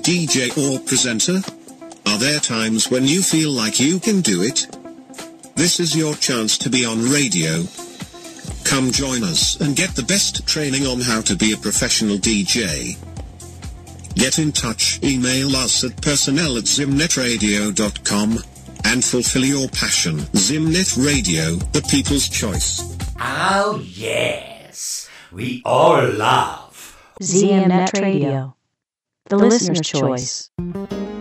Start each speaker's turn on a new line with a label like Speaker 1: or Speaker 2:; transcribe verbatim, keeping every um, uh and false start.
Speaker 1: D J or presenter? Are there times when you feel like you can do it? This is your chance to be on radio. Come join us and get the best training on how to be a professional D J. Get in touch, email us at personnel at zimnetradio dot com and fulfill your passion. Zimnet Radio, the people's choice.
Speaker 2: Oh yes, we all love
Speaker 3: Zimnet Radio, the listener's choice.